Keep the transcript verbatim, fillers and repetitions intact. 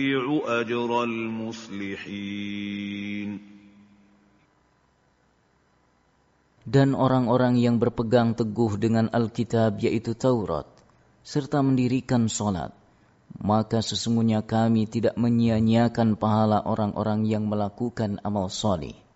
أجر المصلحين. Dan orang-orang yang berpegang teguh dengan Alkitab yaitu Taurat, serta mendirikan solat, maka sesungguhnya kami tidak menyia-nyiakan pahala orang-orang yang melakukan amal soleh.